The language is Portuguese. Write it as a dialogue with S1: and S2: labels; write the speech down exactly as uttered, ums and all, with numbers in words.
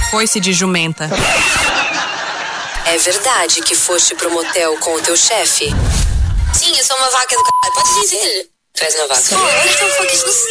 S1: foice de jumenta.
S2: É verdade que foste pro motel com o teu chefe?
S3: Sim, eu sou uma vaca do c... Pode dizer. Tu és uma vaca.
S2: Pô, what the fuck is this?